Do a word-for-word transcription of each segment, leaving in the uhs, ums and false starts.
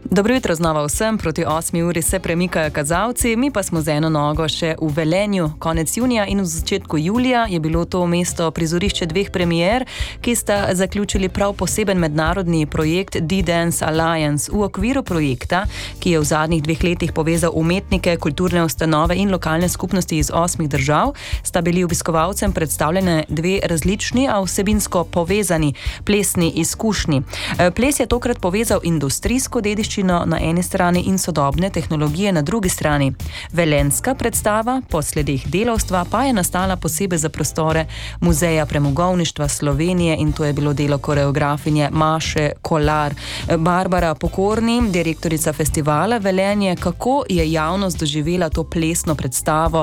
Dobro jutro znova vsem, proti osmi uri se premikajo kazalci, mi pa smo z eno nogo še v Velenju. Konec junija in v začetku julija je bilo to mesto prizorišče dveh premier, ki sta zaključili prav poseben mednarodni projekt D-Dance Alliance. V okviru projekta, ki je v zadnjih dveh letih povezal umetnike, kulturne ustanove in lokalne skupnosti iz osmih držav, sta bili obiskovalcem predstavljene dve različni, a vsebinsko povezani plesni izkušnji. Ples je tokrat povezal industrijsko dediščino na eni strani in sodobne tehnologije na drugi strani. Velenjska predstava po sledih delavstva pa je nastala posebej za prostore Muzeja premogovništva Slovenije in to je bilo delo koreografinje Maše Kolar. Barbara Pokorni, direktorica festivala Velenje, kako je javnost doživela to plesno predstavo?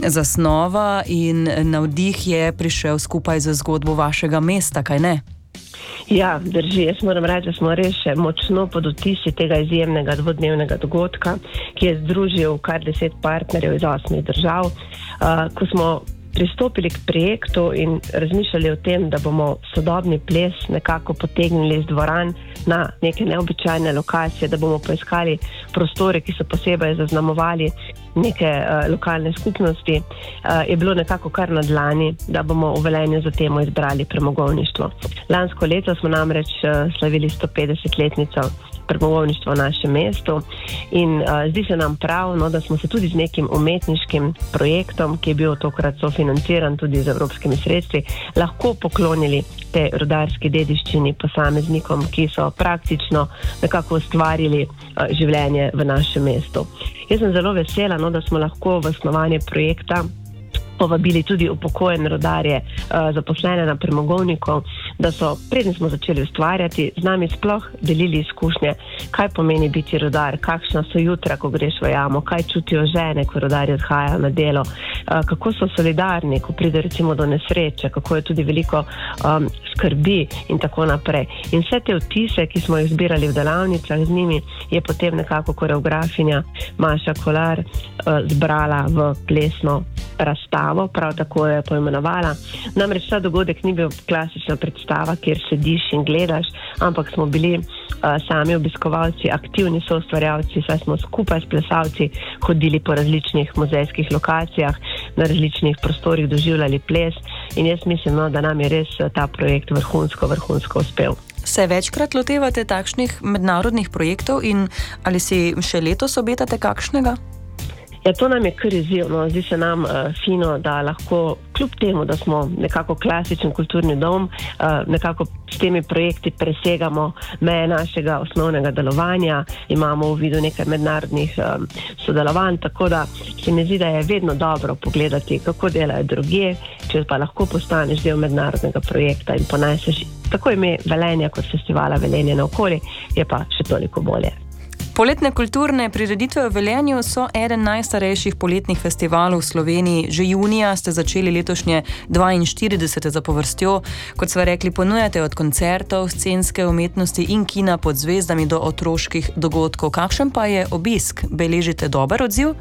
Zasnova in navdih je prišel skupaj z zgodbo vašega mesta, kaj ne? Ja, drži. Jaz moram reči, da smo res še močno pod vtisi tega izjemnega dvodnevnega dogodka, ki je združil kar deset partnerjev iz osmih držav. Uh, ko smo pristopili k projektu in razmišljali o tem, da bomo sodobni ples nekako potegnili iz dvoran na neke neobičajne lokacije, da bomo poiskali prostore, ki so posebej zaznamovali neke uh, lokalne skupnosti, uh, je bilo nekako kar na dlani, da bomo v Velenju za temo izbrali premogovništvo. Lansko leto smo namreč uh, slavili sto petdesetletnico premogovništva v našem mestu in uh, zdi se nam prav, no, da smo se tudi z nekim umetniškim projektom, ki je bil tokrat sofinanciran tudi z evropskimi sredstvi, lahko poklonili te rudarski dediščini posameznikom, ki so praktično nekako ustvarili uh, življenje v našem mestu. Jaz sem zelo vesela, no, da smo lahko v snovanje projekta povabili tudi upokojene rudarje, uh, zaposlene na premogovniku, da so, preden smo začeli ustvarjati, z nami sploh delili izkušnje, kaj pomeni biti rudar, kakšna so jutra, ko greš v jamo, kaj čutijo žene, ko rudarji odhajajo na delo, uh, kako so solidarni, ko pride recimo do nesreče, kako je tudi veliko um, skrbi in tako naprej. In vse te vtise, ki smo jih zbirali v delavnicah z njimi, je potem nekako koreografinja Maša Kolar uh, zbrala v plesno razstavo, prav tako je poimenovala. Namreč ta dogodek ni bil klasična predstava, kjer sediš in gledaš, ampak smo bili uh, sami obiskovalci, aktivni soustvarjalci, saj smo skupaj s plesalci hodili po različnih muzejskih lokacijah, na različnih prostorih doživljali ples in jaz mislim, no, da nam je res ta projekt vrhunsko, vrhunsko uspel. Se večkrat lotevate takšnih mednarodnih projektov in ali si še letos obetate kakšnega? Ja, to nam je kar izziv, no. Zdi se nam uh, fino, da lahko kljub temu, da smo nekako klasičen kulturni dom, uh, nekako s temi projekti presegamo meje našega osnovnega delovanja, imamo v vidu nekaj mednarodnih um, sodelovanj, tako da se mi zdi, da je vedno dobro pogledati, kako delajo drugje, če pa lahko postaneš del mednarodnega projekta in poneseš tako ime Velenja kot festivala Velenje naokoli, je pa še toliko bolje. Poletne kulturne prireditve v Velenju so eden najstarejših poletnih festivalov v Sloveniji. Že junija ste začeli letošnje dvainštiridesete zapovrstjo. Kot sva rekli, ponujate od koncertov, scenske umetnosti in kina pod zvezdami do otroških dogodkov. Kakšen pa je obisk? Beležite dober odziv?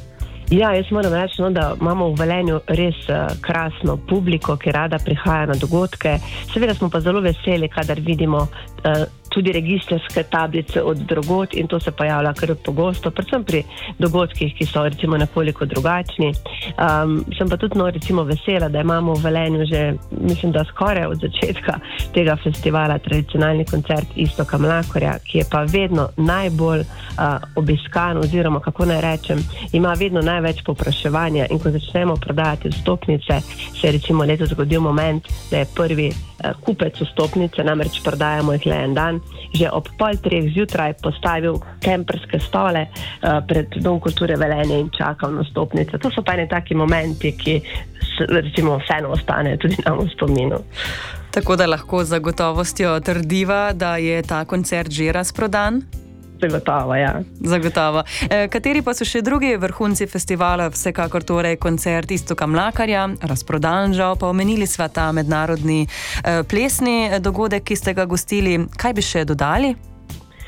Ja, jaz moram reči, no, da imamo v Velenju res uh, krasno publiko, ki rada prihaja na dogodke. Seveda smo pa zelo veseli, kadar vidimo uh, tudi registrske tablice od drugod in to se pojavlja kar pogosto, predvsem pri dogodkih, ki so recimo nekoliko drugačni. Um, sem pa tudi no, recimo vesela, da imamo v Velenju že, mislim, da skoraj od začetka tega festivala tradicionalni koncert Iztoka Mlakarja, ki je pa vedno najbolj uh, obiskan oziroma, kako naj rečem, ima vedno največ povpraševanja in ko začnemo prodajati vstopnice, se je recimo letos zgodil moment, da je prvi uh, kupec vstopnice, namreč prodajamo jih le en dan, že ob pol treh zjutraj postavil kemperske stole uh, pred Dom kulture Velenje in čakal na vstopnice. To so pa ene taki momenti, ki recimo vseeno ostanejo tudi nam v spominu. Tako da lahko z gotovostjo trdiva, da je ta koncert že razprodan? Zagotovo, ja. Zagotovo. E, kateri pa so še drugi vrhunci festivala? Vsekakor torej koncert Iztoka Mlakarja, razprodan žal, pa omenili sva ta mednarodni e, plesni dogodek, ki ste ga gostili. Kaj bi še dodali?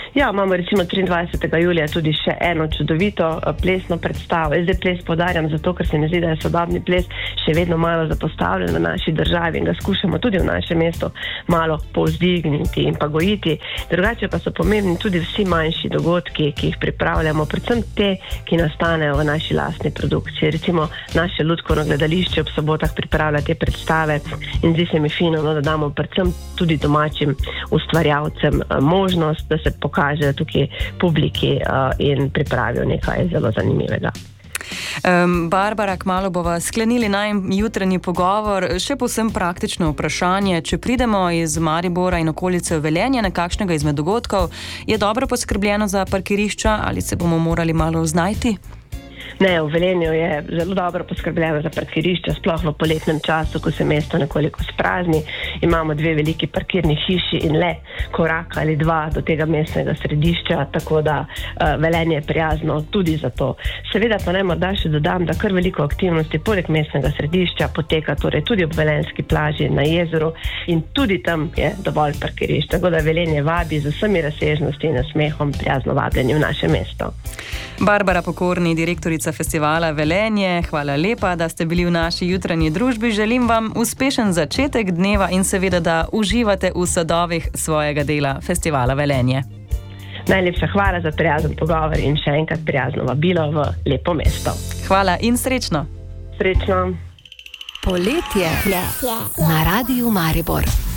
Ja, imamo recimo triindvajsetega julija tudi še eno čudovito plesno predstavo. Zdaj ples podarjam zato, ker se mi zdi, da je sodobni ples še vedno malo zapostavljen v naši državi in ga skušamo tudi v našem mestu malo povzdigniti in pa gojiti. Drugače pa so pomembni tudi vsi manjši dogodki, ki jih pripravljamo, predvsem te, ki nastanejo v naši lastni produkciji. Recimo naše Lutkovno gledališče ob sobotah pripravlja te predstave in zdi se mi fino, no, da damo predvsem tudi domačim ustvarjalcem možnost, da se pokažejo kažejo tukaj publiki uh, in pripravijo nekaj zelo zanimivega. Um, Barbara, kmalu bova sklenili naj jutranji pogovor. Še povsem praktično vprašanje. Če pridemo iz Maribora in okolice v Velenje na kakšnega izmed dogodkov, je dobro poskrbljeno za parkirišča ali se bomo morali malo znajti? Ne, v Velenju je zelo dobro poskrbljeno za parkirišča, sploh v poletnem času, ko se mesto nekoliko sprazni. Imamo dve veliki parkirni hiši in le korak ali dva do tega mestnega središča, tako da uh, Velenje je prijazno tudi za to. Seveda pa naj morda še dodam, da kar veliko aktivnosti poleg mestnega središča poteka torej tudi ob Velenjski plaži na jezeru in tudi tam je dovolj parkirišč. Tako da Velenje vabi z vsemi razsežnosti in nasmehom prijazno vabljenje v naše mesto. Barbara Pokorni, direktorica festivala Velenje, hvala lepa, da ste bili v naši jutranji družbi. Želim vam uspešen začetek dneva in seveda, da uživate v sadovih svojega dela festivala Velenje. Najlepša hvala za prijazen pogovor in še enkrat prijazno vabilo v lepo mesto. Hvala in srečno. Srečno. Poletje na Radiu Maribor.